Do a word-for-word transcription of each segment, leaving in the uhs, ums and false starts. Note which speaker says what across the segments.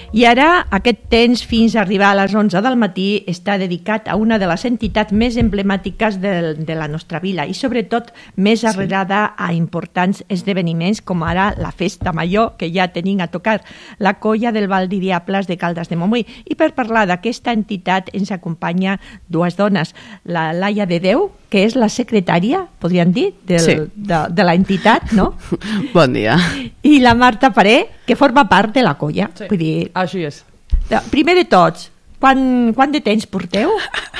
Speaker 1: I ara aquest temps fins a arribar a les onze del matí està dedicat a una de les entitats més emblemàtiques de, de la nostra vila i sobretot més arrelada a importants esdeveniments com ara la Festa Major, que ja tenim a tocar la colla del Val de Diables de Caldes de Montbui. I per parlar d'aquesta entitat ens acompanya dues dones, la Laia de Déu, que és la secretària, podríem dir, del, sí. de, de la entitat, no?
Speaker 2: Bon dia.
Speaker 1: I la Marta Paré, que forma part de la colla.
Speaker 3: Sí,
Speaker 1: Vull dir,
Speaker 3: així és.
Speaker 1: Primer de tots, quan, quant de temps porteu?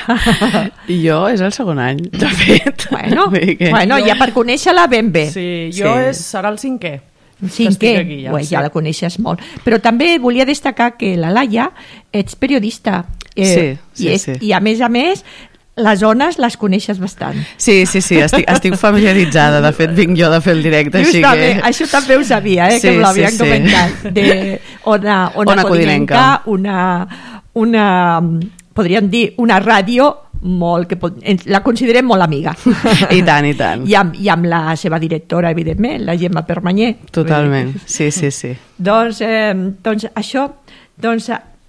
Speaker 2: Jo és el segon any, de fet.
Speaker 1: Bueno,
Speaker 2: que...
Speaker 1: bueno ja per conèixer-la ben bé.
Speaker 3: Sí, jo
Speaker 2: Sí.
Speaker 3: és, serà el cinquè.
Speaker 1: Cinquè,
Speaker 3: aquí, ja,
Speaker 1: Ué,
Speaker 3: sí.
Speaker 1: ja la coneixes molt. Però també volia destacar que la Laia ets periodista. Eh,
Speaker 2: Sí, sí,
Speaker 1: i és,
Speaker 2: sí.
Speaker 1: I a més a més, les zones les coneixes bastant.
Speaker 2: Sí, sí, sí, estic, estic familiaritzada. De fet, vinc jo de fer el directe, així
Speaker 1: Justament,
Speaker 2: que...
Speaker 1: això també ho sabia, eh,
Speaker 2: Sí,
Speaker 1: que me l'havien
Speaker 2: sí, sí.
Speaker 1: comentat. De Ona, Ona,
Speaker 2: Ona
Speaker 1: Codinenca,
Speaker 2: Codinenca.
Speaker 1: una, una, podríem dir, una ràdio molt, que pot- ens- la considerem molt amiga.
Speaker 2: I tant, i tant.
Speaker 1: I amb, I amb la seva directora, evidentment, la Gemma Permanyer.
Speaker 2: Totalment, sí, sí, sí.
Speaker 1: Doncs, eh, doncs això, doncs,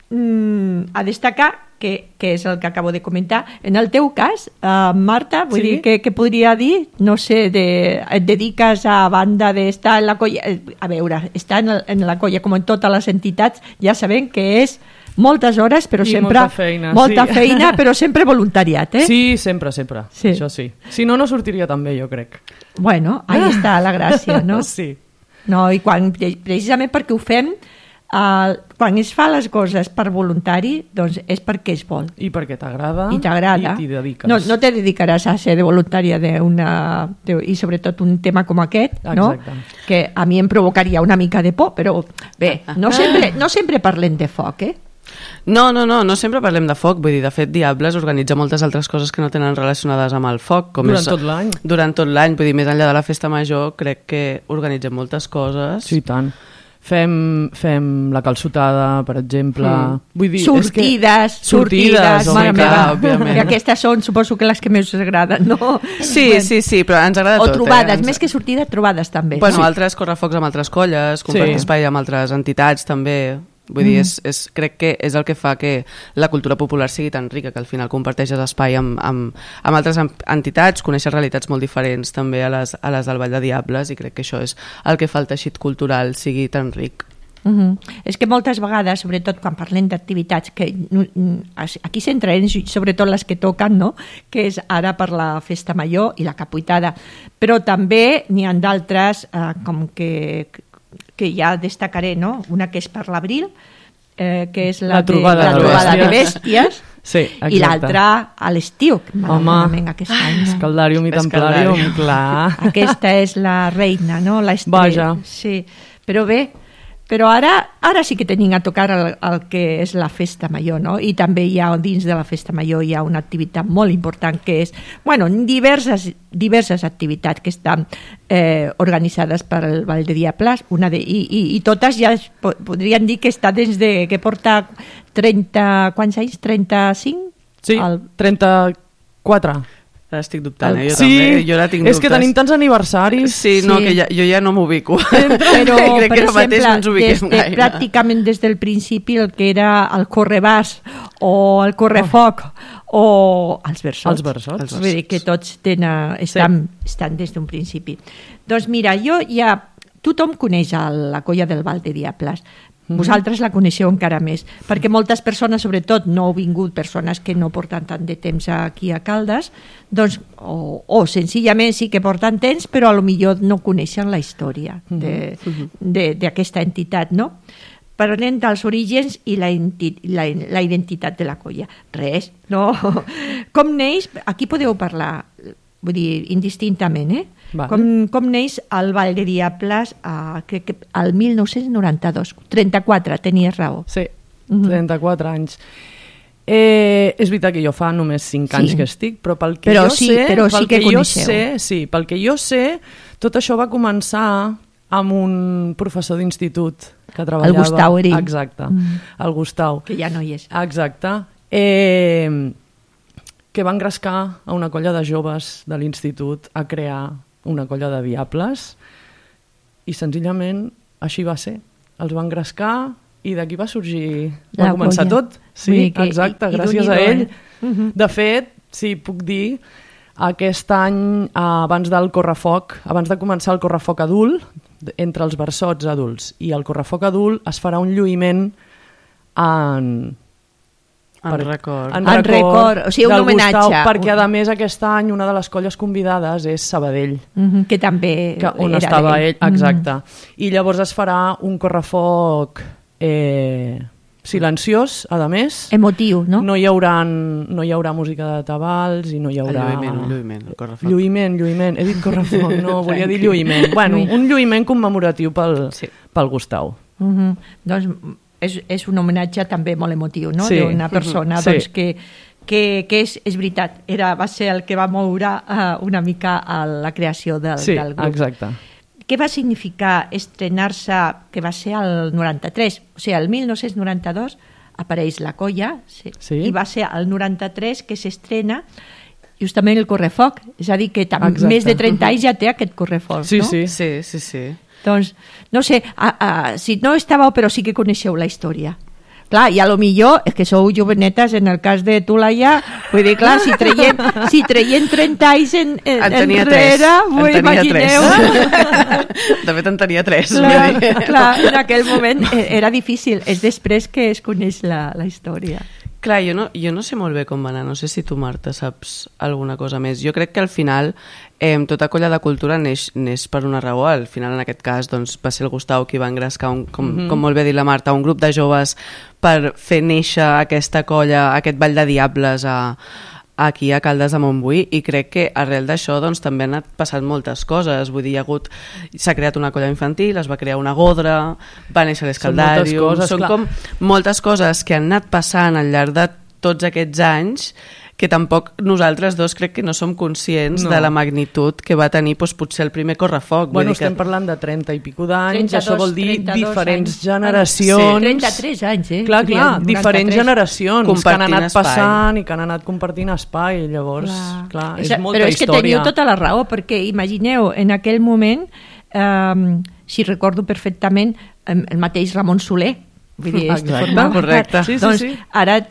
Speaker 1: mm, a destacar que, que és el que acabo de comentar. En el teu cas, eh, Marta, vull
Speaker 3: Sí.
Speaker 1: dir, què, què podria dir? No sé, de, et dediques a banda d'estar en la colla... eh, A veure, estar en, el, en la colla, com en totes les entitats, ja sabem que és moltes hores, però
Speaker 3: I
Speaker 1: sempre...
Speaker 3: molta feina,
Speaker 1: molta
Speaker 3: sí.
Speaker 1: feina, però sempre voluntariat, eh?
Speaker 3: Sí, sempre, sempre.
Speaker 1: Sí.
Speaker 3: Això sí. Si no, no sortiria tan bé, jo crec.
Speaker 1: Bueno, ahí està la gràcia, no?
Speaker 3: Sí.
Speaker 1: No, i quan, precisament perquè ho fem, Uh, quan es fa les coses per voluntari, doncs és perquè es vol.
Speaker 3: I perquè t'agrada
Speaker 1: I t'agrada.
Speaker 3: i t'hi dediques.
Speaker 1: No, no te dedicaràs a ser de voluntària d'una... De, i sobretot un tema com aquest, no?
Speaker 3: Exacte.
Speaker 1: Que a mi em provocaria una mica de por, però bé, no sempre, no sempre parlem de foc, eh?
Speaker 2: No, no, no, no sempre parlem de foc, vull dir, de fet Diables organitza moltes altres coses que no tenen relacionades amb el foc. Com
Speaker 3: Durant
Speaker 2: és,
Speaker 3: tot l'any.
Speaker 2: Durant tot l'any, vull dir, més enllà de la Festa Major, crec que organitzem moltes coses.
Speaker 3: Sí, i tant. Fem, fem la calçotada, per exemple.
Speaker 2: Mm.
Speaker 3: Vull dir,
Speaker 1: Sortides,
Speaker 3: és que...
Speaker 1: sortides,
Speaker 3: home,
Speaker 1: mare
Speaker 3: clar,
Speaker 1: meva.
Speaker 2: òbviament.
Speaker 1: Que aquestes són, suposo que les que més us agraden, no?
Speaker 2: Sí, sí, sí, però ens agrada
Speaker 1: O
Speaker 2: tot.
Speaker 1: trobades,
Speaker 2: eh? Ens...
Speaker 1: més que sortides, trobades també.
Speaker 2: Bueno,
Speaker 3: Sí.
Speaker 2: altres correfocs amb altres colles, compartir
Speaker 3: Sí.
Speaker 2: espai amb altres entitats també. Vull dir, és, és, crec que és el que fa que la cultura popular sigui tan rica, que al final comparteixes espai amb, amb, amb altres em- entitats, coneixes realitats molt diferents també a les, a les del Vall de Diables, i crec que això és el que fa el teixit cultural sigui tan ric.
Speaker 1: Uh -huh. És que moltes vegades, sobretot quan parlem d'activitats que mm, mm, aquí s'entren sobretot les que toquen, no? Que és ara per la Festa Major i la Capuitada, però també n'hi ha d'altres eh, com que, que ja destacaré, no? Una que és per l'abril, eh, que és la,
Speaker 3: La trobada
Speaker 1: de, la
Speaker 3: de
Speaker 1: trobada de
Speaker 3: bèsties.
Speaker 1: bèsties,
Speaker 3: Sí, exacte.
Speaker 1: i l'altra a l'estiu, que
Speaker 3: Home,
Speaker 1: malauradament aquest any, no?
Speaker 3: Escaldarium i Templarium,
Speaker 2: Escaldarium.
Speaker 3: clar.
Speaker 1: Aquesta és la reina, no? L'estrella.
Speaker 3: Vaja.
Speaker 1: Sí, però bé, però ara, ara sí que tenim a tocar el, el que és la Festa Major, no? I també hi ha, dins de la Festa Major hi ha una activitat molt important que és, bueno, diverses, diverses activitats que estan eh, organitzades per el Vall de Diables, una de, i, i, i totes ja es, po- podríem dir que està des de, que porta trenta, quants anys? trenta-cinc?
Speaker 3: Sí,
Speaker 1: El,
Speaker 3: trenta-quatre.
Speaker 2: Ara estic dubtant, eh? Jo
Speaker 3: sí,
Speaker 2: també, jo ara tinc
Speaker 3: és que
Speaker 2: dubtes.
Speaker 3: tenim tants aniversaris.
Speaker 2: Sí, no,
Speaker 1: Sí.
Speaker 2: que ja, jo ja no m'ubico.
Speaker 1: però,
Speaker 2: crec
Speaker 1: per
Speaker 2: que ara mateix no ens
Speaker 1: exemple,
Speaker 2: ubiquem
Speaker 1: des de,
Speaker 2: gaire.
Speaker 1: pràcticament des del principi el que era el correbàs o el correfoc o els versots.
Speaker 3: Els versots.
Speaker 2: Els
Speaker 1: Vull dir que tots tenen, estan, sí. estan des d'un principi. Doncs mira, jo ja... Tothom coneix el, la colla del Val de Diables. Vosaltres la coneixeu encara més, perquè moltes persones, sobretot no heu vingut persones que no porten tant de temps aquí a Caldes, doncs, o, o senzillament sí que porten temps, però a lo millor no coneixen la història de- de- d'aquesta entitat, no? Parlem dels orígens i la, enti, la, la identitat de la colla. Res, no. Com neix, aquí podeu parlar, vull dir, indistintament, eh?
Speaker 3: Vale.
Speaker 1: Com, com neix el Vall de Diables uh, crec que al mil nou-cents noranta-dos, trenta-quatre, tenies raó.
Speaker 3: Sí,
Speaker 1: Mhm.
Speaker 3: trenta-quatre anys. Eh, és veritat que jo fa només cinc anys
Speaker 1: Sí.
Speaker 3: que estic, però pel que
Speaker 1: Però
Speaker 3: jo
Speaker 1: sí-
Speaker 3: sé,
Speaker 1: però sí
Speaker 3: pel
Speaker 1: que
Speaker 3: jo
Speaker 1: coneixeu.
Speaker 3: sé, sí, pel que jo sé, tot això va començar amb un professor d'institut que treballava...
Speaker 1: Gustau Erin.
Speaker 3: Exacte,
Speaker 1: Mm.
Speaker 3: el Gustau.
Speaker 1: Que ja no hi és.
Speaker 3: Exacte. Eh, que va engrescar a una colla de joves de l'institut a crear una colla de diables i senzillament així va ser. Els va engrescar i d'aquí va sorgir,
Speaker 1: La
Speaker 3: va començar
Speaker 1: colla.
Speaker 3: tot. Sí,
Speaker 1: que,
Speaker 3: exacte,
Speaker 1: i, i
Speaker 3: gràcies a
Speaker 1: Déu-n'hi-do,
Speaker 3: ell.
Speaker 1: Eh? Uh-huh.
Speaker 3: De fet, sí, puc dir, aquest any, abans del correfoc, abans de començar el correfoc adult, entre els versots adults i el correfoc adult, es farà un lluïment en...
Speaker 2: En
Speaker 3: per,
Speaker 2: record.
Speaker 3: En
Speaker 1: En
Speaker 3: record,
Speaker 1: record, o sigui, un
Speaker 3: del
Speaker 1: homenatge.
Speaker 3: Gustau, perquè a més aquest any una de les colles convidades és Sabadell,
Speaker 1: Uh-huh. Que també
Speaker 3: que, on
Speaker 1: era
Speaker 3: estava
Speaker 1: d'ell.
Speaker 3: ell, exacte. I llavors es farà un correfoc eh, silenciós, a més.
Speaker 1: Emotiu, no?
Speaker 3: No hi haurà, no hi haurà música de tabals i no hi
Speaker 2: El
Speaker 3: haurà...
Speaker 2: lluïment, el lluïment, el correfoc.
Speaker 3: Lluïment, lluïment. He dit correfoc, no, volia dir lluïment. Bueno, un lluïment commemoratiu pel,
Speaker 2: Sí.
Speaker 3: pel Gustau.
Speaker 1: Uh-huh. Doncs és, és un homenatge també molt emotiu, no?
Speaker 3: Sí.
Speaker 1: D'una persona
Speaker 3: Sí.
Speaker 1: doncs, que, que, que és, és veritat, era, va ser el que va moure uh, una mica a la creació del,
Speaker 3: Sí,
Speaker 1: del grup.
Speaker 3: exacte.
Speaker 1: Què va significar estrenar-se, que va ser el noranta-tres? O sigui, el mil nou-cents noranta-dos apareix la colla, sí,
Speaker 3: Sí.
Speaker 1: i va ser el noranta-tres que s'estrena justament el correfoc. És a dir, que tam-
Speaker 3: Exacte.
Speaker 1: més de trenta anys ja té aquest correfoc,
Speaker 3: Sí,
Speaker 1: no?
Speaker 3: sí.
Speaker 2: Sí, sí, sí.
Speaker 1: Doncs, no sé, a, a, si no estàveu, però sí que coneixeu la història. Clar, i a lo millor, és que sou jovenetes, en el cas de tu, Laia, vull dir, clar, si treiem, si treiem trenta anys en, en,
Speaker 2: En tenia
Speaker 1: enrere,
Speaker 2: tres.
Speaker 1: vull
Speaker 2: En tenia
Speaker 1: imagineu...
Speaker 2: tres. De fet, en tenia tres.
Speaker 1: Clar,
Speaker 2: vull dir.
Speaker 1: clar, en aquell moment eh, era difícil. És després que es coneix la, la història.
Speaker 2: Clar, jo no, jo no sé molt bé com va anar, no sé si tu, Marta, saps alguna cosa més. Jo crec que al final eh, tota colla de cultura neix, neix per una raó. Al final, en aquest cas, doncs, va ser el Gustau qui va engrescar, un, com, mm -hmm. com molt bé ha dit la Marta, un grup de joves per fer néixer aquesta colla, aquest ball de diables a, aquí a Caldes de Montbui, i crec que arrel d'això doncs, també han anat passant moltes coses. Vull dir, hi ha hagut, s'ha creat una colla infantil, es va crear una godra, va néixer l'Escaldarium,
Speaker 3: Són moltes coses,
Speaker 2: són
Speaker 3: clar.
Speaker 2: com moltes coses que han anat passant al llarg de tots aquests anys que tampoc nosaltres dos crec que no som conscients
Speaker 3: No.
Speaker 2: de la magnitud que va tenir doncs, potser el primer correfoc.
Speaker 3: Bueno,
Speaker 2: Vull dir
Speaker 3: estem
Speaker 2: que...
Speaker 3: parlant de trenta i pico d'anys,
Speaker 1: trenta-dos,
Speaker 3: això vol dir
Speaker 1: trenta-dos
Speaker 3: diferents
Speaker 1: anys.
Speaker 3: generacions.
Speaker 1: Sí. trenta-tres anys, eh?
Speaker 3: Clar,
Speaker 1: Vull dir,
Speaker 3: clar,
Speaker 1: el
Speaker 3: diferents
Speaker 1: noranta-tres.
Speaker 3: generacions que han
Speaker 2: Compartint
Speaker 3: anat
Speaker 2: espai.
Speaker 3: passant i que han anat compartint espai, llavors, clar, clar és,
Speaker 1: És-
Speaker 3: molta
Speaker 1: però és que
Speaker 3: història.
Speaker 1: teniu tota la raó, perquè imagineu, en aquell moment, eh, si recordo perfectament, em- el mateix Ramon Soler, vull dir,
Speaker 3: Exacte.
Speaker 1: formava part.
Speaker 2: Correcte.
Speaker 3: Sí, sí,
Speaker 1: doncs
Speaker 3: sí.
Speaker 1: ara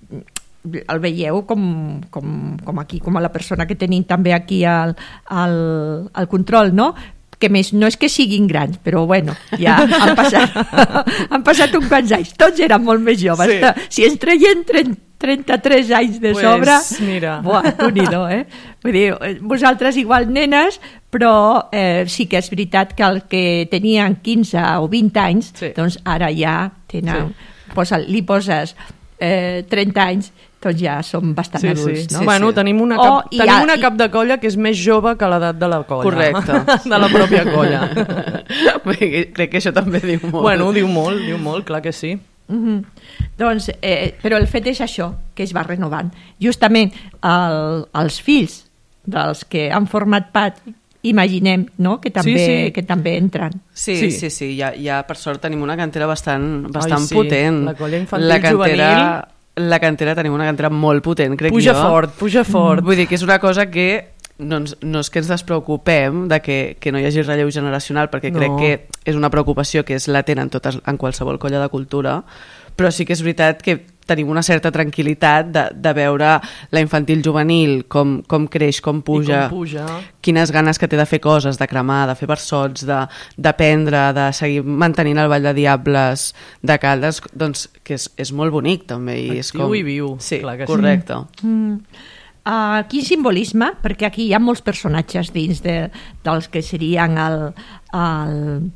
Speaker 1: el veieu com, com, com aquí, com a la persona que tenim també aquí al, al, al control, no? Que més no és que siguin grans, però bueno, ja han passat, han passat uns quants anys. Tots eren molt més joves.
Speaker 3: Sí.
Speaker 1: Si ens treien trenta, trenta-tres anys de
Speaker 3: Pues,
Speaker 1: sobre,
Speaker 3: mira.
Speaker 1: buah, Déu-n'hi-do, eh? Vull dir, vosaltres igual nenes, però eh, sí que és veritat que el que tenien quinze o vint anys,
Speaker 3: Sí.
Speaker 1: doncs ara ja tenen,
Speaker 3: Sí.
Speaker 1: posa, li poses eh, trenta anys, doncs ja són bastant
Speaker 3: Sí,
Speaker 1: adults,
Speaker 3: sí.
Speaker 1: no?
Speaker 2: Sí,
Speaker 3: Bueno,
Speaker 2: sí.
Speaker 3: tenim una
Speaker 1: O
Speaker 3: cap,
Speaker 1: hi
Speaker 3: tenim
Speaker 1: ha-
Speaker 3: una
Speaker 1: i-
Speaker 3: cap de colla que és més jove que l'edat de la colla.
Speaker 2: Correcte.
Speaker 3: De la pròpia colla.
Speaker 2: Vull dir, crec que això també diu molt.
Speaker 3: Bueno, diu molt, diu molt, clar que sí.
Speaker 1: Mhm. Doncs, eh, però el fet és això, que es va renovant. Justament el, els fills dels que han format part, imaginem, no?, que també,
Speaker 3: Sí, sí.
Speaker 1: que també entren.
Speaker 2: Sí,
Speaker 3: Sí.
Speaker 2: sí, sí, ja, ja per sort tenim una cantera bastant, bastant
Speaker 3: Ai, sí,
Speaker 2: potent.
Speaker 3: la colla infantil
Speaker 2: la cantera,
Speaker 3: juvenil.
Speaker 2: La cantera tenim una cantera molt potent, crec
Speaker 3: Puja
Speaker 2: jo.
Speaker 3: fort, puja fort.
Speaker 2: Vull dir que és una cosa que no, ens, no és que ens despreocupem de que, que no hi hagi relleu generacional, perquè
Speaker 3: No.
Speaker 2: crec que és una preocupació que és latent en, totes, en qualsevol colla de cultura, però sí que és veritat que tenim una certa tranquil·litat de, de veure la infantil juvenil, com, com creix, com puja,
Speaker 3: I com puja.
Speaker 2: quines ganes que té de fer coses, de cremar, de fer versots, de- d'aprendre, de, de seguir mantenint el Ball de Diables de Caldes, doncs que és, és molt bonic també. I és
Speaker 3: Actiu
Speaker 2: com...
Speaker 3: i viu,
Speaker 2: Sí,
Speaker 3: clar que sí.
Speaker 2: correcte.
Speaker 1: Mm. Uh, quin simbolisme, perquè aquí hi ha molts personatges dins de, dels que serien el, el,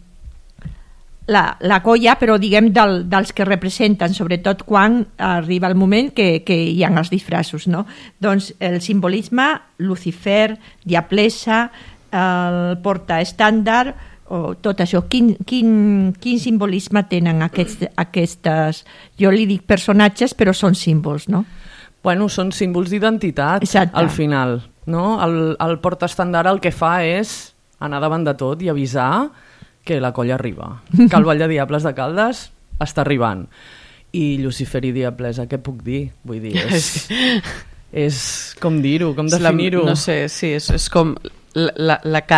Speaker 1: la, la colla, però diguem del, dels que representen, sobretot quan arriba el moment que, que hi ha els disfressos, no? Doncs el simbolisme, Lucifer, Diablessa, el portaestàndard, o tot això, quin, quin, quin simbolisme tenen aquests, aquestes, jo li dic personatges, però són símbols, no?
Speaker 3: Bueno, són símbols d'identitat,
Speaker 1: Exacte.
Speaker 3: al final. No? El, el portaestandard el que fa és anar davant de tot i avisar que la colla arriba, que el Ball de Diables de Caldes està arribant. I Lucifer i Diablessa, què puc dir? Vull dir, és, és com dir-ho, com
Speaker 2: És la-
Speaker 3: definir-ho.
Speaker 2: No sé, sí, és, és com la, la, la cara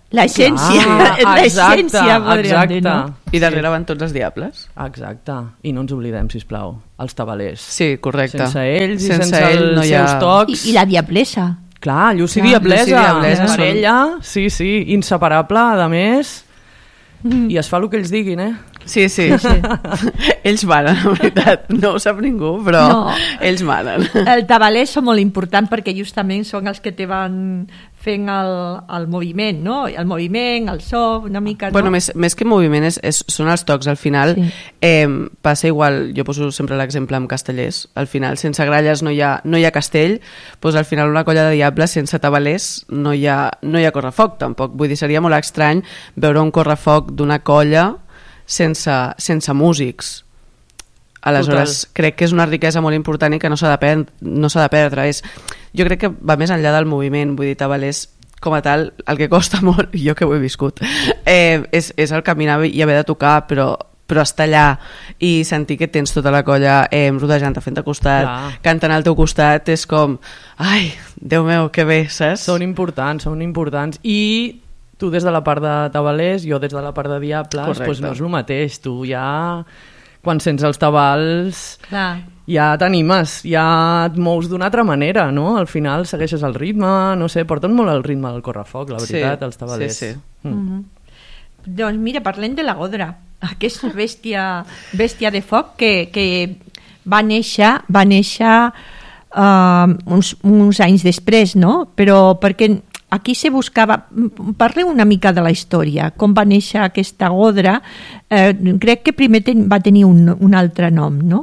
Speaker 1: L'essència,
Speaker 3: Ah,
Speaker 1: l'essència, podríem dir, no?
Speaker 2: I darrere van tots els diables.
Speaker 3: Exacte. I no ens oblidem, sisplau, els tabalers.
Speaker 2: Sí, correcte.
Speaker 3: Sense ells i
Speaker 2: sense,
Speaker 3: sense
Speaker 2: ell
Speaker 3: els
Speaker 2: no hi ha...
Speaker 3: seus tocs.
Speaker 1: I, i la diablesa.
Speaker 3: Clar, Llucy
Speaker 1: Clar,
Speaker 3: Diablesa,
Speaker 2: Llucy Diablesa
Speaker 3: és
Speaker 2: són-
Speaker 3: parella, sí, sí, inseparable, a més, i es fa el que ells diguin, eh?
Speaker 2: Sí, sí. sí. Ells manen, en veritat. No ho sap ningú, però
Speaker 1: No.
Speaker 2: ells manen.
Speaker 1: El tabaler són molt important perquè justament són els que te van fent el, el moviment, no? El moviment, el so, una mica... No?
Speaker 2: Bueno, més, més que moviment és, és, són els tocs. Al final
Speaker 1: Sí.
Speaker 2: eh, passa igual, jo poso sempre l'exemple amb castellers. Al final, sense gralles no hi ha, no hi ha castell, doncs al final una colla de diables sense tabalers no hi ha, no hi ha correfoc tampoc. Vull dir, seria molt estrany veure un correfoc d'una colla sense, sense músics. Aleshores,
Speaker 3: Total.
Speaker 2: crec que és una riquesa molt important i que no s'ha de, per, no s'ha de perdre. És, jo crec que va més enllà del moviment, vull dir, tabalers com a tal, el que costa molt, jo que ho he viscut, eh, és, és el caminar i haver de tocar, però, però estar allà i sentir que tens tota la colla eh, rodejant-te, fent-te costat,
Speaker 3: Clar.
Speaker 2: cantant al teu costat, és com, ai, Déu meu, que bé, saps?
Speaker 3: Són importants, són importants. I tu des de la part de tabalers, jo des de la part de diables,
Speaker 2: Correcte.
Speaker 3: doncs no és el mateix. Tu ja, quan sents els tabals,
Speaker 1: Clar.
Speaker 3: ja t'animes, ja et mous d'una altra manera, no? Al final segueixes el ritme, no sé, porten molt el ritme del correfoc, la veritat,
Speaker 2: Sí,
Speaker 3: els tabalers.
Speaker 2: sí, sí.
Speaker 3: Mm.
Speaker 1: Mm -hmm. Doncs mira, parlem de la Godra, aquesta bèstia, bèstia de foc que, que va néixer, va néixer uh, uns, uns anys després, no? Però perquè aquí se buscava... Parleu una mica de la història, com va néixer aquesta Godra. Eh, crec que primer ten, va tenir un, un altre nom, no?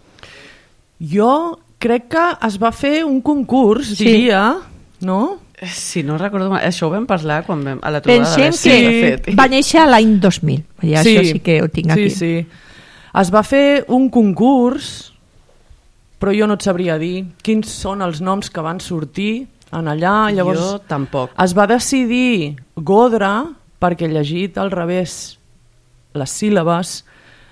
Speaker 3: Jo crec que es va fer un concurs,
Speaker 1: Sí.
Speaker 3: diria, no?
Speaker 2: Si no recordo mal, això ho vam parlar quan vam, a la trobada
Speaker 1: Pensem
Speaker 2: de
Speaker 1: que
Speaker 2: de fet.
Speaker 1: va néixer l'any dos mil. Ja, sí, això sí que ho tinc aquí.
Speaker 3: Sí, sí. Es va fer un concurs, però jo no et sabria dir quins són els noms que van sortir en allà. Llavors,
Speaker 2: Jo tampoc.
Speaker 3: es va decidir Godra perquè llegit al revés les síl·labes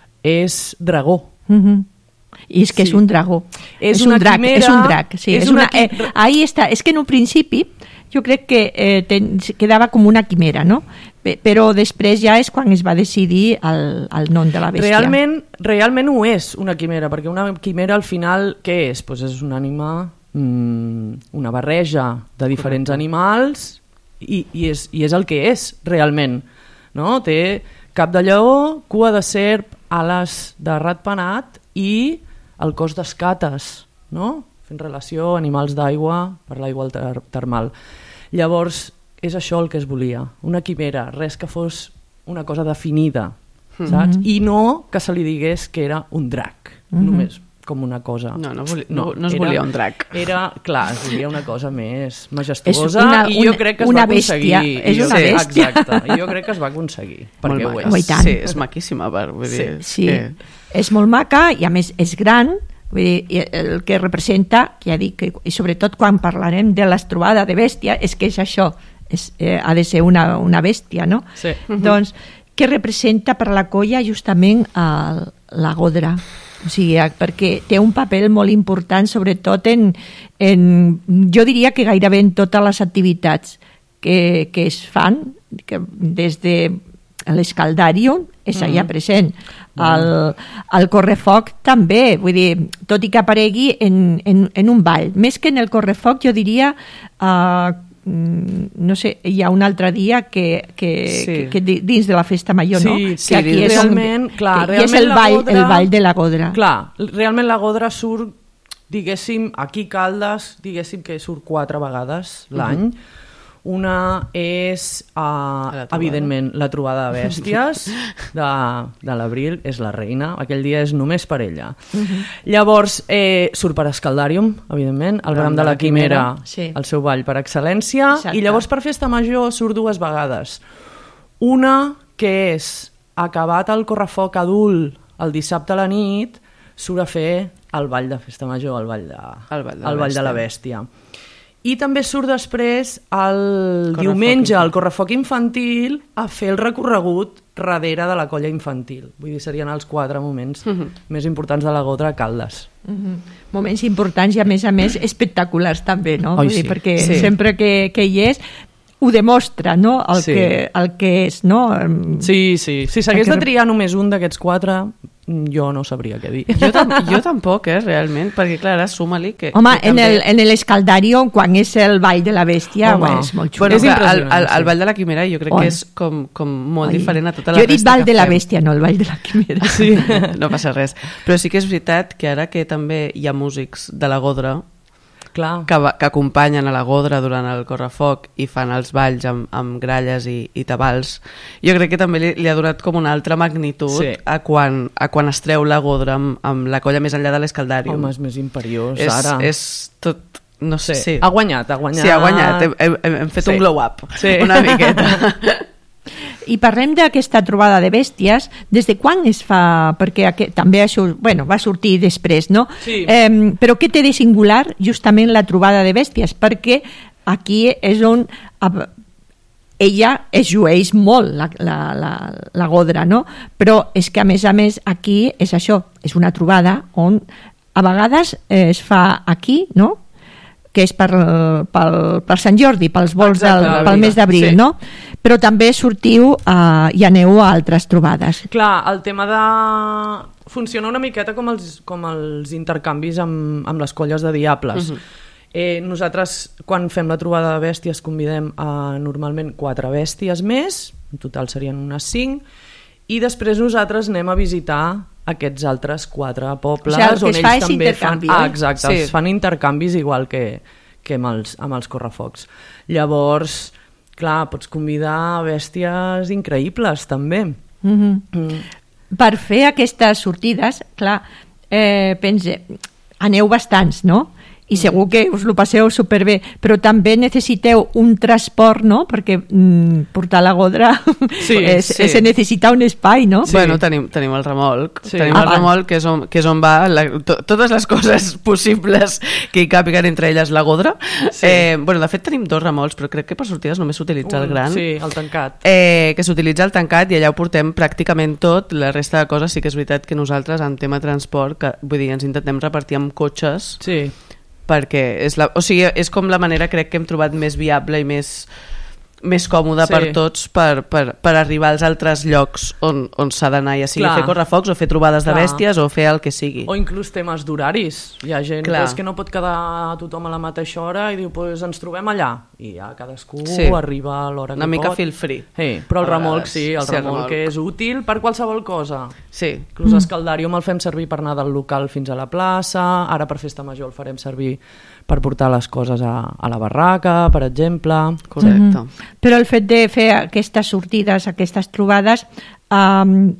Speaker 3: és dragó.
Speaker 1: Mm -hmm. I és que
Speaker 3: Sí.
Speaker 1: és un dragó.
Speaker 3: És
Speaker 1: és
Speaker 3: una
Speaker 1: un drac,
Speaker 3: quimera,
Speaker 1: és un drac. Sí,
Speaker 3: és
Speaker 1: és
Speaker 3: una
Speaker 1: una, eh,
Speaker 3: qui-
Speaker 1: ahí està. És que en un principi jo crec que eh, ten, quedava com una quimera, no? Pe- Però després ja és quan es va decidir el, el nom de la bèstia.
Speaker 3: Realment, realment ho és una quimera, perquè una quimera al final què és? Pues és un ànima, mmm, una barreja de diferents animals i, i, és, i és el que és realment, no? Té cap de lleó, cua de serp, ales de ratpenat i el cos d'escates, no? Fent relació a animals d'aigua per l'aigua ter termal. Llavors, és això el que es volia, una quimera, res que fos una cosa definida, saps?
Speaker 1: Mhm.
Speaker 3: I no que se li digués que era un drac,
Speaker 1: Mhm.
Speaker 3: només com una cosa.
Speaker 2: No, no, voli, no, no es volia un drac.
Speaker 3: Era, clar, es volia una cosa més
Speaker 1: És
Speaker 3: majestuosa
Speaker 1: una-
Speaker 3: i jo
Speaker 1: una-
Speaker 3: crec que es
Speaker 1: una
Speaker 3: va aconseguir.
Speaker 1: bèstia, és
Speaker 3: I jo-
Speaker 1: una
Speaker 3: sí,
Speaker 1: bèstia.
Speaker 3: Exacte, i jo crec que es va aconseguir, perquè
Speaker 2: Molt
Speaker 3: ho
Speaker 2: maca.
Speaker 1: Oh, i
Speaker 3: és.
Speaker 1: tant.
Speaker 2: Sí, és maquíssima. Per, vull dir, és
Speaker 1: Sí,
Speaker 2: que...
Speaker 1: és molt maca i a més és gran, vull dir, i el que representa, que ja dic, que, i sobretot quan parlarem de l'estrobada de bèstia, és que és això, és, eh, ha de ser una, una bèstia, no?
Speaker 3: Sí.
Speaker 1: Doncs, què representa per la colla justament el, la Godra? O sigui, perquè té un paper molt important, sobretot en, en, jo diria que gairebé en totes les activitats que, que es fan, que des de l'escaldarium és allà present. El, el correfoc també, vull dir, tot i que aparegui en, en, en un ball. Més que en el correfoc, jo diria... Uh, no sé, hi ha un altre dia que, que,
Speaker 2: Sí.
Speaker 1: que, que di- dins de la festa major, no?
Speaker 3: Sí,
Speaker 1: Que
Speaker 3: sí,
Speaker 1: aquí és on-
Speaker 3: realment, clar,
Speaker 1: que- i és
Speaker 3: realment
Speaker 1: el
Speaker 3: la
Speaker 1: ball,
Speaker 3: Godra-
Speaker 1: el ball de la Godra.
Speaker 3: Clar, realment la Godra surt, diguéssim, aquí a Caldes, diguéssim que surt quatre vegades l'any. Una és, uh,
Speaker 2: la trobada.
Speaker 3: evidentment, la trobada de bèsties de, de l'abril, és la reina, aquell dia és només per ella. Llavors, eh, surt per Escaldàrium, evidentment, el Bram de la Quimera,
Speaker 1: Sí.
Speaker 3: el seu ball per excel·lència,
Speaker 1: Exacte.
Speaker 3: i llavors per Festa Major surt dues vegades. Una que és acabat el correfoc adult el dissabte a la nit, surt a fer el ball de Festa Major, el ball de,
Speaker 2: El ball de la
Speaker 3: el ball de la bèstia. I també surt després el
Speaker 2: Correfoc
Speaker 3: diumenge
Speaker 2: infantil.
Speaker 3: al correfoc infantil a fer el recorregut darrere de la colla infantil. Vull dir, serien els quatre moments més importants de la Godra a Caldes.
Speaker 1: Mhm. Moments importants i a més a més espectaculars també, no?
Speaker 3: Ai,
Speaker 1: Vull dir,
Speaker 3: sí.
Speaker 1: perquè
Speaker 2: Sí.
Speaker 1: sempre que, que hi és ho demostra, no? El,
Speaker 3: Sí.
Speaker 1: que, el que és, no?
Speaker 3: Sí, sí. Si s'hagués
Speaker 1: Perquè-
Speaker 3: de triar només un d'aquests quatre, jo no sabria què dir.
Speaker 2: Jo, tam jo tampoc, eh, realment, perquè clar, ara suma-li que...
Speaker 1: Home,
Speaker 2: que
Speaker 1: en
Speaker 2: també...
Speaker 1: el, en l'Escaldario, quan és el ball de la bèstia,
Speaker 3: Home,
Speaker 1: bueno, és molt xulo.
Speaker 2: Bueno,
Speaker 3: És
Speaker 2: que el,
Speaker 3: impressionant,
Speaker 2: el, el
Speaker 3: sí.
Speaker 2: Ball de la Quimera jo crec
Speaker 1: Oi.
Speaker 2: que és com, com molt
Speaker 1: Ai.
Speaker 2: diferent a tota la
Speaker 1: Jo he dit
Speaker 2: resta
Speaker 1: ball
Speaker 2: que
Speaker 1: de la
Speaker 2: fem.
Speaker 1: bèstia, no el ball de la quimera.
Speaker 3: Sí.
Speaker 2: No passa res. Però sí que és veritat que ara que també hi ha músics de la Godra
Speaker 3: Clar.
Speaker 2: que, va- que acompanyen a la Godra durant el correfoc i fan els balls amb, amb gralles i, i tabals, jo crec que també li, li ha donat com una altra magnitud
Speaker 3: Sí.
Speaker 2: a, quan, a quan es treu la Godra amb, amb la colla més enllà de l'Escaldàrium.
Speaker 3: Home, és més imperiós,
Speaker 2: és,
Speaker 3: ara.
Speaker 2: és tot... No sé,
Speaker 3: Sí.
Speaker 2: sí.
Speaker 3: Ha guanyat, ha guanyat.
Speaker 2: Sí, ha guanyat. Hem, hem, hem fet
Speaker 3: Sí.
Speaker 2: un glow-up.
Speaker 3: Sí.
Speaker 2: Una miqueta.
Speaker 1: I parlem d'aquesta trobada de bèsties. Des de quan es fa? Perquè aquest, també això, bueno, va sortir després, no?
Speaker 3: Sí.
Speaker 1: Eh, però què té de singular justament la trobada de bèsties? Perquè aquí és on eh, ella es llueix molt, la, la, la, la Godra, no? Però és que, a més a més, aquí és això, és una trobada on a vegades eh, es fa aquí, no?, que és per, per, per Sant Jordi, pels vols
Speaker 3: Exacte,
Speaker 1: del, pel
Speaker 3: d'abril.
Speaker 1: mes d'abril,
Speaker 3: Sí.
Speaker 1: no? Però també sortiu eh, i aneu a altres trobades.
Speaker 3: Clar, el tema de... Funciona una miqueta com els, com els intercanvis amb, amb les colles de diables. Uh -huh. eh, nosaltres, quan fem la trobada de bèsties, convidem a normalment quatre bèsties més, en total serien unes cinc, i després nosaltres anem a visitar aquests altres quatre pobles,
Speaker 1: O sigui, el que
Speaker 3: on
Speaker 1: es
Speaker 3: ells
Speaker 1: fa és
Speaker 3: també
Speaker 1: intercanvi,
Speaker 3: fan... Ah,
Speaker 1: oi?
Speaker 3: exacte,
Speaker 2: Sí.
Speaker 3: es fan intercanvis igual que, que amb, els, amb els correfocs. Llavors, clar, pots convidar bèsties increïbles, també.
Speaker 1: Mm-hmm.
Speaker 3: Mm.
Speaker 1: Per fer aquestes sortides, clar, eh, pense, aneu bastants, no? I segur que us ho passeu superbé, però també necessiteu un transport, no? Perquè mm, portar la Godra
Speaker 3: Sí,
Speaker 1: és,
Speaker 2: sí.
Speaker 1: és necessitar un espai, no?
Speaker 2: Sí. Bueno, tenim, tenim el remolc.
Speaker 3: Sí.
Speaker 2: Tenim
Speaker 1: Ah,
Speaker 2: el
Speaker 1: val.
Speaker 2: remolc, que és on, que és on va la, to, totes les coses possibles que hi càpiguen, entre elles la Godra.
Speaker 3: Sí.
Speaker 2: Eh, bueno, de fet tenim dos remolcs, però crec que per sortides només s'utilitza el
Speaker 3: Un-
Speaker 2: gran.
Speaker 3: Sí, el tancat.
Speaker 2: Eh, que s'utilitza el tancat i allà ho portem pràcticament tot. La resta de coses sí que és veritat que nosaltres en tema transport, que, vull dir, ens intentem repartir amb cotxes,
Speaker 3: Sí.
Speaker 2: perquè és, la, o sigui, és com la manera, crec que hem trobat més viable i més, més còmode
Speaker 3: Sí.
Speaker 2: per tots per, per, per arribar als altres llocs on, on s'ha d'anar, ja sigui
Speaker 3: Clar.
Speaker 2: fer correfocs o fer trobades de
Speaker 3: Clar.
Speaker 2: bèsties o fer el que sigui.
Speaker 3: O inclús temes d'horaris. Hi ha gent
Speaker 2: Clar.
Speaker 3: pues, que no pot quedar tothom a la mateixa hora i diu, pues, ens trobem allà. I ja cadascú
Speaker 2: Sí.
Speaker 3: arriba a l'hora que
Speaker 2: Una mica
Speaker 3: pot.
Speaker 2: feel free.
Speaker 3: Sí, però el
Speaker 2: A
Speaker 3: remolc
Speaker 2: vegades.
Speaker 3: sí, el
Speaker 2: Sí, el
Speaker 3: remolc
Speaker 2: remolc.
Speaker 3: és útil per qualsevol cosa.
Speaker 2: Sí.
Speaker 3: Inclús Escaldàrium el fem servir per anar del local fins a la plaça, ara per Festa Major el farem servir per portar les coses a, a la barraca, per exemple.
Speaker 2: Correcte.
Speaker 1: Mhm. Però el fet de fer aquestes sortides, aquestes trobades, um,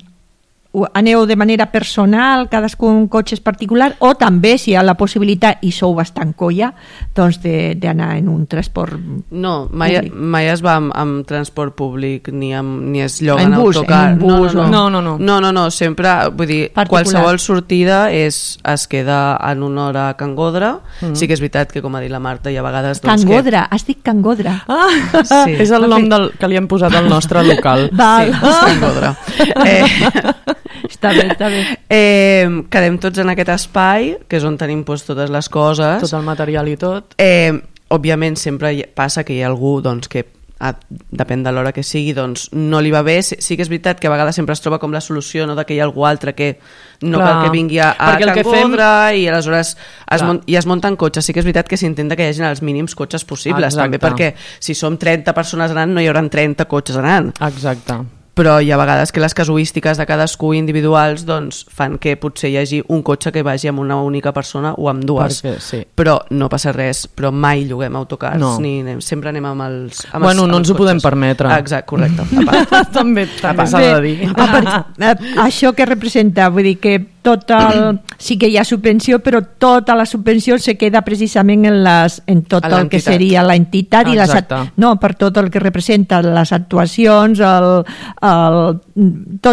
Speaker 1: aneu de manera personal, cadascú en cotxes particular, o també, si hi ha la possibilitat, i sou bastant colla, doncs d'anar en un transport...
Speaker 2: No, mai,
Speaker 1: Públic.
Speaker 2: mai es va amb, amb transport públic ni, amb, ni es lloga
Speaker 1: En
Speaker 2: en
Speaker 1: bus,
Speaker 2: autocar.
Speaker 1: en bus,
Speaker 2: no, no,
Speaker 3: no. No, no, no.
Speaker 2: no, no, no, sempre, vull dir,
Speaker 1: Particular.
Speaker 2: qualsevol sortida és, es queda en una hora a Can Godra. Mm. Sí que és veritat que, com ha dit la Marta, hi ha vegades...
Speaker 1: Can
Speaker 2: Doncs,
Speaker 1: Godra, has dit Can Godra.
Speaker 3: Ah,
Speaker 2: Sí.
Speaker 3: és el nom del, que li hem posat al nostre local.
Speaker 1: Val.
Speaker 2: Que, sí, és Can Godra. Eh,
Speaker 1: Està bé, està bé.
Speaker 2: eh, quedem tots en aquest espai, que és on tenim doncs, totes les coses.
Speaker 3: Tot el material i tot.
Speaker 2: Eh, òbviament sempre hi- passa que hi ha algú doncs, que a, depèn de l'hora que sigui, doncs no li va bé. Sí, sí que és veritat que a vegades sempre es troba com la solució, no, de que hi ha algú altre que no
Speaker 3: Clar.
Speaker 2: cal que vingui a, a
Speaker 3: Perquè el
Speaker 2: Can
Speaker 3: que fem-
Speaker 2: Godra i aleshores es,
Speaker 3: Clar.
Speaker 2: mon, i es munten cotxes. Sí que és veritat que s'intenta que hi hagi els mínims cotxes possibles,
Speaker 3: Exacte.
Speaker 2: també perquè si som trenta persones anant no hi haurà trenta cotxes anant.
Speaker 3: Exacte.
Speaker 2: Però hi ha vegades que les casuístiques de cadascú individuals doncs, fan que potser hi hagi un cotxe que vagi amb una única persona o amb dues.
Speaker 3: Perquè, sí.
Speaker 2: Però no passa res, però mai lloguem autocars,
Speaker 3: No.
Speaker 2: ni anem, sempre anem amb els amb
Speaker 3: Bueno,
Speaker 2: els,
Speaker 3: no
Speaker 2: amb
Speaker 3: ens
Speaker 2: els
Speaker 3: ho podem
Speaker 2: cotxes.
Speaker 3: permetre.
Speaker 2: Ah, exacte, correcte. A part.
Speaker 3: també també s'ha de dir.
Speaker 1: a part, eh, això que representa, vull dir que tot el, sí que hi ha subvenció, però tota la subvenció se queda precisament en, les, en tot
Speaker 2: A
Speaker 1: el que
Speaker 2: l'entitat.
Speaker 1: seria la entitat i les,
Speaker 3: Exacte.
Speaker 1: no, per tot el que representa les actuacions, el, el, tot,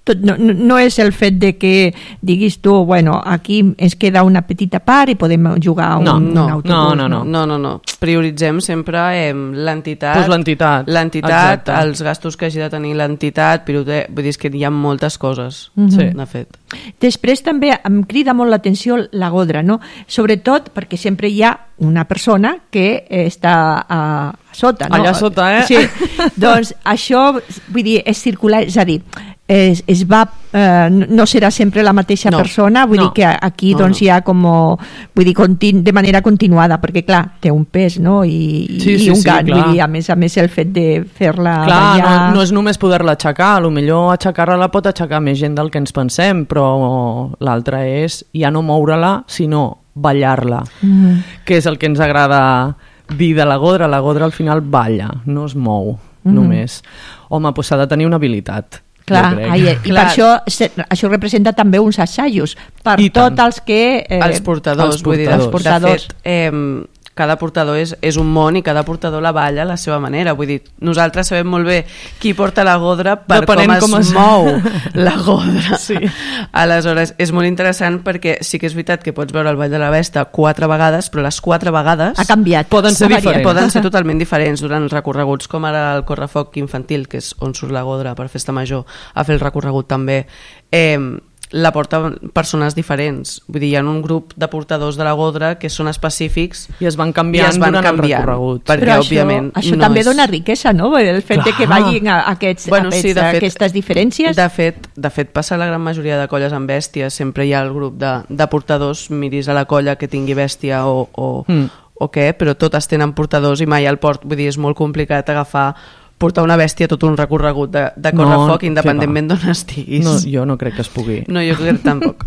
Speaker 1: tot, no, no és el fet de que diguis tu, bueno, aquí ens queda una petita part i podem jugar un,
Speaker 3: no,
Speaker 1: no, un autobús.
Speaker 3: No, no, no.
Speaker 2: No, no, no. Prioritzem sempre eh, l'entitat,
Speaker 3: pues l'entitat,
Speaker 2: l'entitat, els gastos que hagi de tenir l'entitat, vull dir que hi ha moltes coses,
Speaker 1: mm-hmm.
Speaker 2: sí. de fet.
Speaker 1: Després també em crida molt l'atenció la Godra, no? Sobretot perquè sempre hi ha una persona que està a, a sota, no?
Speaker 3: Allà sota, eh?
Speaker 1: Sí, doncs això, vull dir, és circular, és a dir, es, es va, eh, no serà sempre la mateixa no, persona, vull no, dir que aquí no, doncs no. hi ha com, vull dir, continu, de manera continuada, perquè clar, té un pes, no? I,
Speaker 3: sí,
Speaker 1: i
Speaker 3: sí,
Speaker 1: un
Speaker 3: sí,
Speaker 1: cant, vull dir, a més a més el fet de fer-la
Speaker 3: clar,
Speaker 1: ballar...
Speaker 3: no, no és només poder-la aixecar, a lo millor aixecar-la la pot aixecar més gent del que ens pensem, però l'altre és ja no moure-la, sinó ballar-la, mm. que és el que ens agrada dir de la Godra. La Godra al final balla, no es mou mm. només. Home, doncs s'ha de tenir una habilitat.
Speaker 1: Clar, ai, i Clar. per això això representa també uns assajos per I tots els que...
Speaker 2: Eh, els portadors,
Speaker 1: els
Speaker 2: vull dir,
Speaker 1: els portadors.
Speaker 2: De fet, eh, cada portador és, és un món i cada portador la balla a la seva manera, vull dir, nosaltres sabem molt bé qui porta la Godra per Depenent com es, com es mou la Godra. Sí. Aleshores, és molt interessant perquè sí que és veritat que pots veure el Ball de la Besta quatre vegades, però les quatre vegades...
Speaker 1: Ha canviat.
Speaker 3: Poden ser diferents.
Speaker 2: Poden ser totalment diferents durant els recorreguts, com ara el correfoc infantil, que és on surt la Godra per Festa Major, a fer el recorregut també. Eh, la porten persones diferents, vull dir, hi ha un grup de portadors de la Godra que són específics
Speaker 3: i es van canviant, es van durant canviant, el recorregut
Speaker 2: perquè però això, òbviament
Speaker 1: això
Speaker 2: no
Speaker 1: també
Speaker 2: és...
Speaker 1: dona riquesa, no? El fet Clar. de que vagin a aquests,
Speaker 2: bueno,
Speaker 1: aquests,
Speaker 2: sí, de fet,
Speaker 1: aquestes diferències
Speaker 2: de fet, de fet passa a la gran majoria de colles amb bèsties, sempre hi ha el grup de, de portadors, miris a la colla que tingui bèstia o, o, mm. o què, però totes tenen portadors i mai al port, vull dir, és molt complicat agafar portar una bèstia tot un recorregut de, de correfoc no, independentment d'on estiguis.
Speaker 3: No, jo no crec que es pugui.
Speaker 2: No, jo crec que tampoc.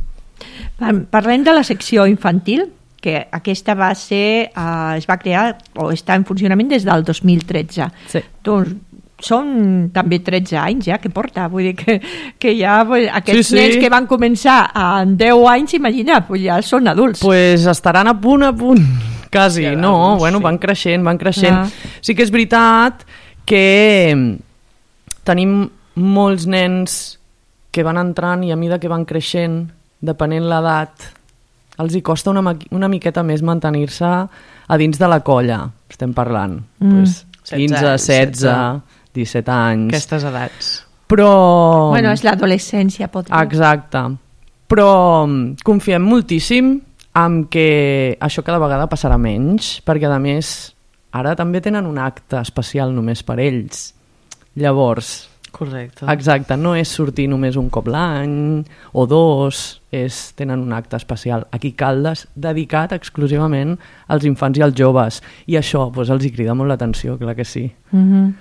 Speaker 1: Parlem de la secció infantil, que aquesta va ser, uh, es va crear o està en funcionament des del dos mil tretze.
Speaker 3: Sí.
Speaker 1: Doncs són també tretze anys ja que porta, vull dir que, que ja aquests
Speaker 3: sí, sí.
Speaker 1: nens que van començar amb deu anys, imagina, ja són adults.
Speaker 3: Pues estaran a punt, a punt, quasi, ja, no? Doncs, bueno, sí. van creixent, van creixent. Ah. Sí que és veritat que tenim molts nens que van entrant i a mesura que van creixent, depenent l'edat, els hi costa una, una miqueta més mantenir-se a dins de la colla. Estem parlant mm. pues, quinze, setze, disset anys.
Speaker 2: Aquestes edats.
Speaker 3: Però...
Speaker 1: Bueno, és l'adolescència, pot dir.
Speaker 3: Exacte. Però confiem moltíssim en que això cada vegada passarà menys, perquè a més... Ara també tenen un acte especial només per ells. Llavors...
Speaker 2: Correcte.
Speaker 3: Exacte, no és sortir només un cop l'any o dos, és, tenen un acte especial aquí a Caldes dedicat exclusivament als infants i als joves. I això doncs, els hi crida molt l'atenció, clar que sí.
Speaker 1: Mm-hmm.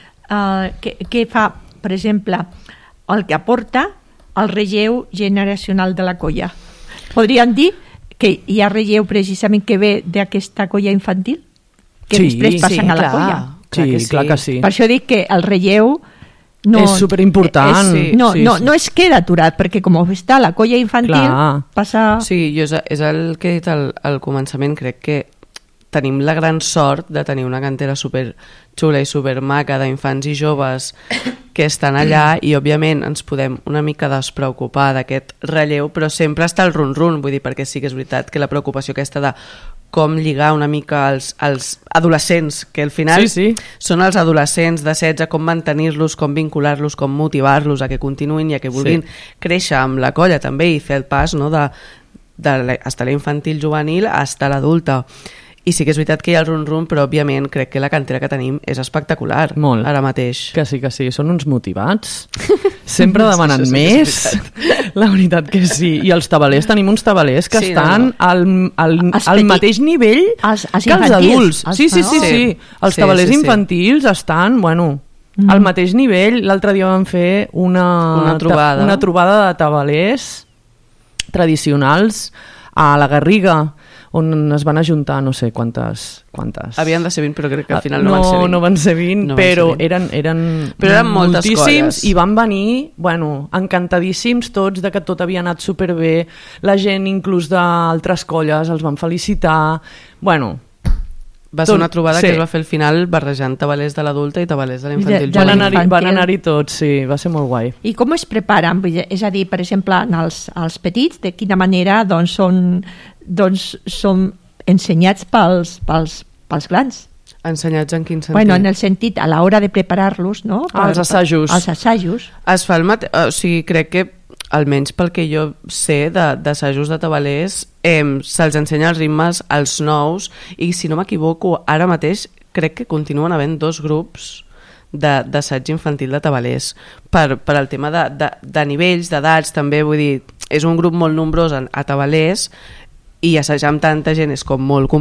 Speaker 1: uh, què, què fa, per exemple, el que aporta el relleu generacional de la colla? Podríem dir que hi ha relleu precisament que ve d'aquesta colla infantil? Que sí, després passen
Speaker 2: sí,
Speaker 1: a la
Speaker 2: clar,
Speaker 1: colla.
Speaker 3: Sí, que sí, clar que sí.
Speaker 1: Per això dic que el relleu no,
Speaker 3: és superimportant.
Speaker 1: És,
Speaker 3: sí,
Speaker 1: no,
Speaker 3: sí,
Speaker 1: no,
Speaker 3: sí.
Speaker 1: no es queda aturat, perquè com està la colla infantil, clar. passa...
Speaker 2: Sí, jo és, és el que he dit al, al començament, crec que tenim la gran sort de tenir una cantera super xula i super maca d'infants i joves que estan allà i òbviament ens podem una mica despreocupar d'aquest relleu, però sempre està el run-run, vull dir, perquè sí que és veritat que la preocupació aquesta de com lligar una mica als, als adolescents, que al final
Speaker 3: sí, sí.
Speaker 2: són els adolescents de setze, com mantenir-los, com vincular-los, com motivar-los a que continuïn i a que vulguin sí. créixer amb la colla també i fer el pas, no, de, de estar a l'infantil juvenil a estar a l'adulta. I sí que és veritat que hi ha el run-run, però òbviament crec que la cantera que tenim és espectacular.
Speaker 3: Molt.
Speaker 2: Ara mateix.
Speaker 3: Que sí, que sí. Són uns motivats. Sempre demanen sí, més. La veritat que sí. I els tabalers, tenim uns tabalers que sí, estan no, no. al, al, al mateix nivell
Speaker 1: els, els
Speaker 3: que els adults.
Speaker 1: Els,
Speaker 3: sí, sí, sí, sí. Els
Speaker 2: sí,
Speaker 3: tabalers
Speaker 2: sí, sí.
Speaker 3: infantils estan, bueno, mm. al mateix nivell. L'altre dia vam fer una,
Speaker 2: una, trobada.
Speaker 3: una trobada de tabalers tradicionals a la Garriga, on es van ajuntar no sé quantes... quantes.
Speaker 2: Havien de ser vint, però crec que al final no, no van ser vint.
Speaker 3: No van ser vint, no però ser vint. Eren, eren,
Speaker 2: però eren moltes
Speaker 3: moltíssims
Speaker 2: colles.
Speaker 3: I van venir, bueno, encantadíssims tots de que tot havia anat superbé. La gent, inclús d'altres colles, els van felicitar. Bueno,
Speaker 2: Va ser una trobada
Speaker 3: sí.
Speaker 2: que es va fer al final barrejant tabalers de l'adulta i tabalers de l'infantil.
Speaker 1: De- de
Speaker 3: Van
Speaker 1: la
Speaker 3: anar-hi
Speaker 1: infantil.
Speaker 3: van anar tots, sí, va ser molt guai.
Speaker 1: I com es preparen? Vull dir, és a dir, per exemple, en els, els petits, de quina manera doncs, són, doncs, són ensenyats pels, pels, pels grans?
Speaker 2: Ensenyats en quin sentit?
Speaker 1: Bueno, en el sentit, a l'hora de preparar-los, no?
Speaker 3: Ah, els assajos.
Speaker 1: Els assajos.
Speaker 2: Es fa el mate... O sigui, crec que almenys pel que jo sé d'assajos de, de tabalers, eh, se'ls ensenya els ritmes als nous i, si no m'equivoco, ara mateix crec que continuen havent dos grups d'assaig infantil de tabalers per, per al tema de, de, de nivells, d'edats, també, vull dir, és un grup molt nombrós a, a tabalers i assajar amb tanta gent és com molt complicat